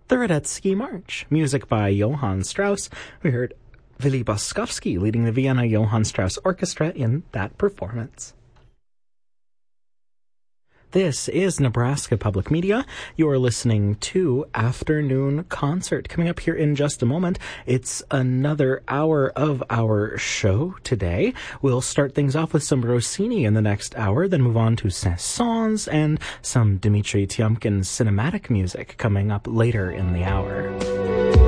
the Radetzky March, music by Johann Strauss. We heard Willy Boskovsky leading the Vienna Johann Strauss Orchestra in that performance. This is Nebraska Public Media. You're listening to Afternoon Concert. Coming up here in just a moment, it's another hour of our show today. We'll start things off with some Rossini in the next hour, then move on to Saint-Saëns and some Dmitri Tiomkin's cinematic music coming up later in the hour.